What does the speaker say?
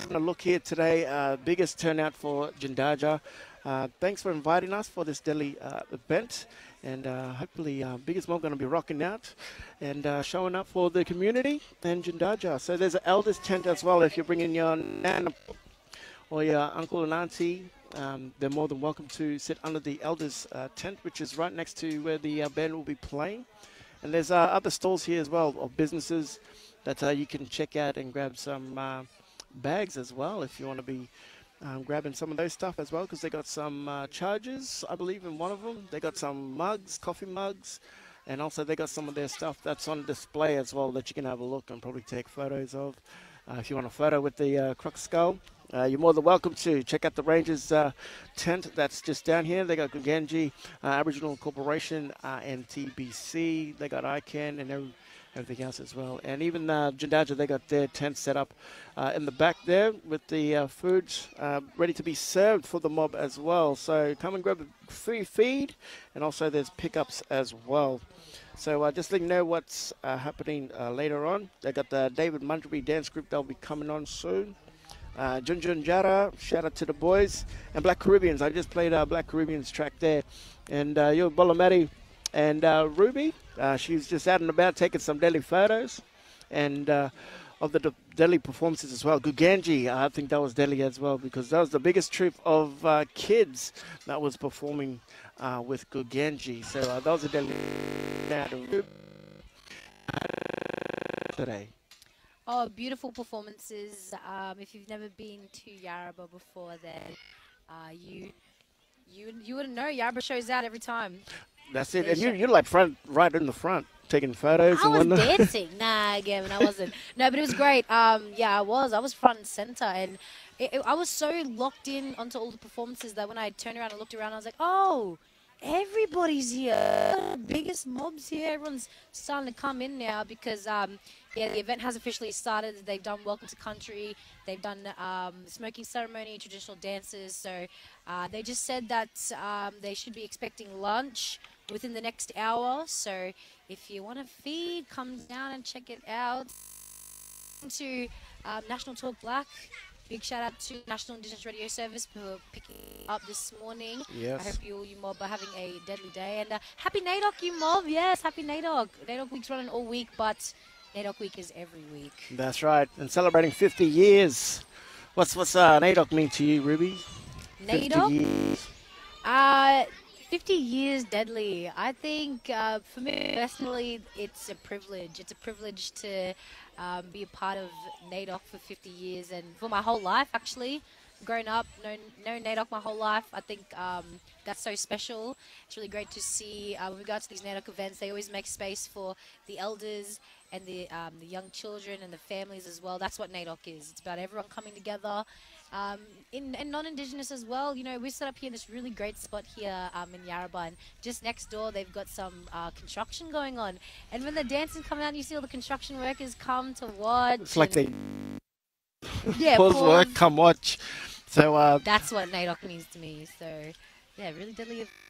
having a look here today. Biggest turnout for Jindaja. Thanks for inviting us for this Delhi event. And hopefully Biggest Mob going to be rocking out and showing up for the community and Jindaja. So there's an elders tent as well. If you're bringing your nana or your uncle and auntie, they're more than welcome to sit under the elders tent, which is right next to where the band will be playing. And there's other stalls here as well of businesses that you can check out and grab some bags as well if you want to be grabbing some of those stuff as well, because they got some chargers, I believe, in one of them. They got some mugs, coffee mugs, and also they got some of their stuff that's on display as well that you can have a look and probably take photos of. If you want a photo with the croc skull, you're more than welcome to check out the Rangers tent that's just down here. They got Guggenji, Aboriginal Corporation, and TBC. They got ICANN and everything else as well. And even Jindaja, they got their tent set up in the back there with the food ready to be served for the mob as well. So come and grab a free feed, and also there's pickups as well. So just let you know what's happening later on. They got the David Munderby dance group. They'll be coming on soon. Junjun Jara, shout out to the boys. And Black Caribbeans. I just played Black Caribbeans track there. And yo, Bolamati and Ruby, she's just out and about taking some Delhi photos. And of the Delhi performances as well. Guggenji, I think that was Delhi as well, because that was the biggest troop of kids that was performing with Guggenji. So that was a Delhi today. Oh, beautiful performances. If you've never been to Yarrabah before, then you wouldn't know. Yarrabah shows out every time. That's it. And you're like right in the front, taking photos. I was dancing. Nah, Gavin, I wasn't. No, but it was great. Yeah, I was front and center, and I was so locked in onto all the performances that when I turned around and looked around, I was like, oh, everybody's here. Biggest mobs here. Everyone's starting to come in now because yeah, the event has officially started. They've done Welcome to Country. They've done smoking ceremony, traditional dances. So they just said that they should be expecting lunch within the next hour. So if you want to feed, come down and check it out. To National Talk Black. Big shout out to National Indigenous Radio Service for picking up this morning. Yes. I hope you mob are having a deadly day. And happy NAIDOC, you mob. Yes, happy NAIDOC. NAIDOC Week's running all week, but NAIDOC Week is every week. That's right. And celebrating 50 years. What's NAIDOC mean to you, Ruby? NAIDOC? 50 years. 50 years deadly. I think for me personally, it's a privilege. It's a privilege to be a part of NAIDOC for 50 years, and for my whole life actually. Grown up, known NAIDOC my whole life. I think that's so special. It's really great to see when we go to these NAIDOC events, they always make space for the elders and the young children and the families as well. That's what NAIDOC is. It's about everyone coming together. And non-Indigenous as well. You know, we set up here in this really great spot here in Yarrabah, and just next door they've got some construction going on. And when the dancing come out, you see all the construction workers come to watch. It's like they pause work, come watch. So that's what NAIDOC means to me. So yeah, really deadly.